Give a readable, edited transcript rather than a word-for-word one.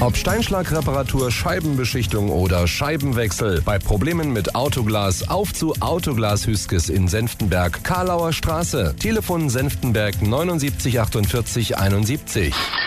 Ob Steinschlagreparatur, Scheibenbeschichtung oder Scheibenwechsel. Bei Problemen mit Autoglas auf zu Autoglas Hüskes in Senftenberg, Karlauer Straße. Telefon Senftenberg 79 48 71.